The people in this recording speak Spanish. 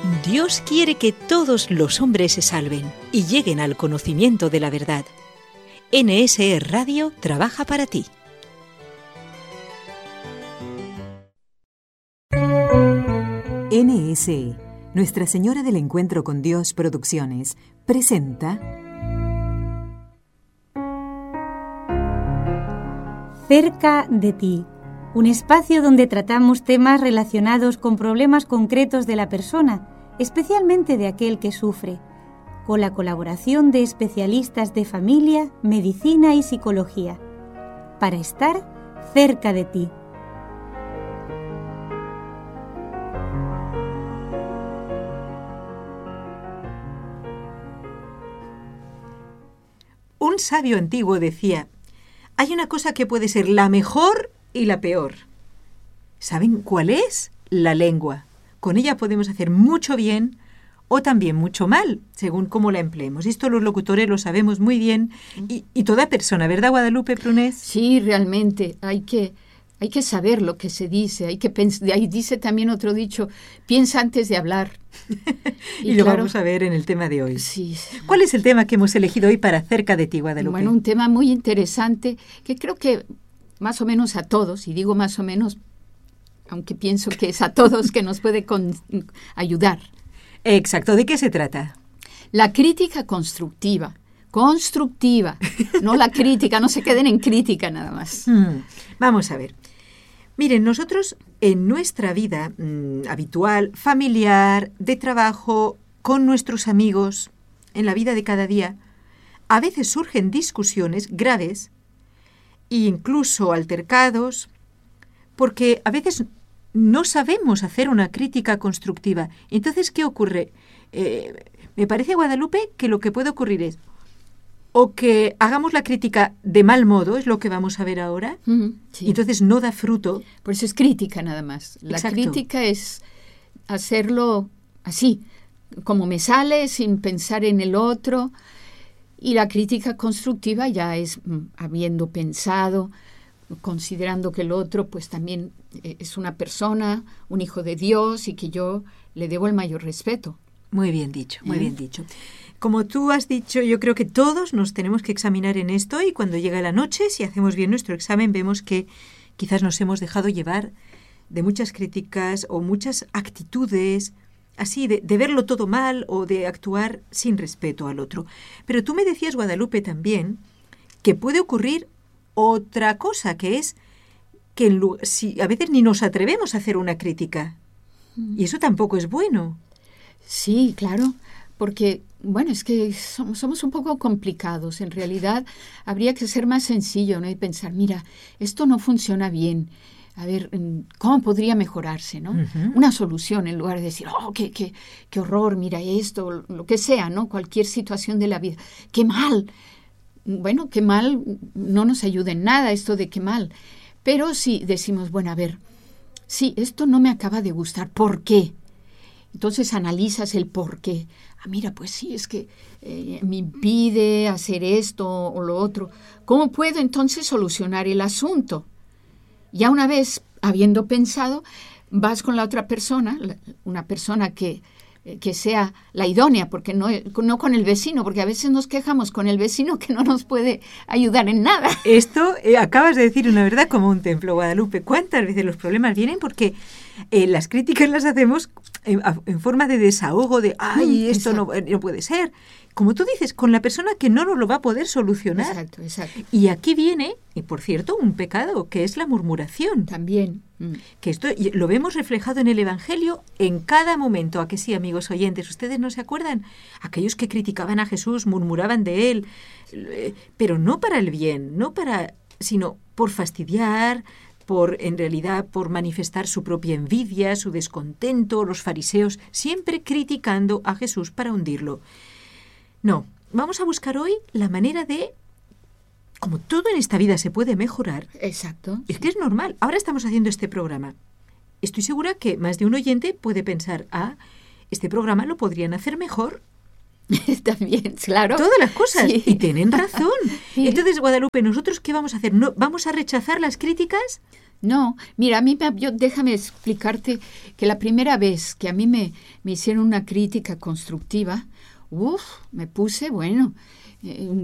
Dios quiere que todos los hombres se salven y lleguen al conocimiento de la verdad. NSE Radio trabaja para ti. NSE, Nuestra Señora del Encuentro con Dios Producciones, presenta Cerca de ti, un espacio donde tratamos temas relacionados con problemas concretos de la persona, especialmente de aquel que sufre, con la colaboración de especialistas de familia, medicina y psicología, para estar cerca de ti. Un sabio antiguo decía: hay una cosa que puede ser la mejor y la peor. ¿Saben cuál es? La lengua. Con ella podemos hacer mucho bien o también mucho mal, según cómo la empleemos. Esto los locutores lo sabemos muy bien y toda persona, ¿verdad, Guadalupe Prunés? Sí, realmente, hay que saber lo que se dice, ahí dice también otro dicho, piensa antes de hablar. Y lo vamos a ver en el tema de hoy. Sí. ¿Cuál es el tema que hemos elegido hoy para Cerca de ti, Guadalupe? Bueno, un tema muy interesante que creo que más o menos a todos, y digo más o menos, aunque pienso que es a todos que nos puede ayudar. Exacto, ¿de qué se trata? La crítica constructiva, no la crítica, no se queden en crítica nada más. Vamos a ver. Miren, nosotros en nuestra vida habitual, familiar, de trabajo, con nuestros amigos, en la vida de cada día, a veces surgen discusiones graves e incluso altercados, porque a veces no sabemos hacer una crítica constructiva. Entonces, ¿qué ocurre? Me parece, Guadalupe, que lo que puede ocurrir es o que hagamos la crítica de mal modo, es lo que vamos a ver ahora, sí. Entonces no da fruto. Por eso es crítica nada más. La crítica es hacerlo así, como me sale, sin pensar en el otro. Y la crítica constructiva ya es habiendo pensado, considerando que el otro pues también es una persona, un hijo de Dios y que yo le debo el mayor respeto. Muy bien dicho, muy bien dicho. Como tú has dicho, yo creo que todos nos tenemos que examinar en esto y cuando llega la noche, si hacemos bien nuestro examen, vemos que quizás nos hemos dejado llevar de muchas críticas o muchas actitudes así de verlo todo mal o de actuar sin respeto al otro. Pero tú me decías, Guadalupe, también que puede ocurrir otra cosa, que es que si a veces ni nos atrevemos a hacer una crítica. Y eso tampoco es bueno. Sí, claro, porque, bueno, es que somos un poco complicados. En realidad, habría que ser más sencillo, ¿no? Y pensar, mira, esto no funciona bien. A ver, ¿cómo podría mejorarse, no? Una solución, en lugar de decir, oh, qué horror, mira esto, lo que sea, ¿no? Cualquier situación de la vida. ¡Qué mal! Bueno, qué mal no nos ayuda en nada esto de qué mal. Pero si decimos, bueno, a ver, sí, esto no me acaba de gustar, ¿por qué? Entonces analizas el por qué. Mira, pues sí, es que me impide hacer esto o lo otro. ¿Cómo puedo entonces solucionar el asunto? Ya una vez, habiendo pensado, vas con la otra persona, una persona que sea la idónea, porque no con el vecino, porque a veces nos quejamos con el vecino que no nos puede ayudar en nada. Esto acabas de decir una verdad como un templo, Guadalupe. ¿Cuántas veces los problemas vienen? Porque las críticas las hacemos en forma de desahogo, de ¡ay, esto no puede ser! Como tú dices, con la persona que no lo va a poder solucionar. Exacto. Y aquí viene, y por cierto, un pecado, que es la murmuración. También. Que esto lo vemos reflejado en el Evangelio en cada momento. ¿A que sí, amigos oyentes? ¿Ustedes no se acuerdan? Aquellos que criticaban a Jesús, murmuraban de él, pero no para el bien, sino por fastidiar, en realidad por manifestar su propia envidia, su descontento. Los fariseos siempre criticando a Jesús para hundirlo. No, vamos a buscar hoy la manera de, como todo en esta vida se puede mejorar. Exacto. Es que es normal. Ahora estamos haciendo este programa. Estoy segura que más de un oyente puede pensar, este programa lo podrían hacer mejor. También, claro. Todas las cosas. Sí. Y tienen razón. Sí. Entonces, Guadalupe, ¿nosotros qué vamos a hacer? ¿No, ¿Vamos a rechazar las críticas? No, mira, a mí déjame explicarte que la primera vez que a mí me hicieron una crítica constructiva, me puse,